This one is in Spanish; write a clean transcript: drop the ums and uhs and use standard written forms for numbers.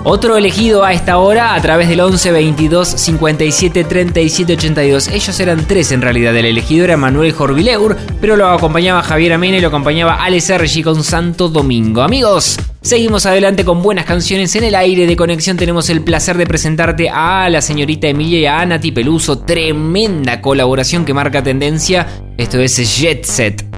Otro elegido a esta hora a través del 11 22 57 37 82. Ellos eran 3 en realidad. El elegido era Manuel Jorvileur, pero lo acompañaba Javier Amena y lo acompañaba Ale Sergi con Santo Domingo. Amigos, seguimos adelante con buenas canciones en el aire de Conexión. Tenemos el placer de presentarte a la señorita Emilia y a Nati Peluso. Tremenda colaboración que marca tendencia. Esto es Jet Set.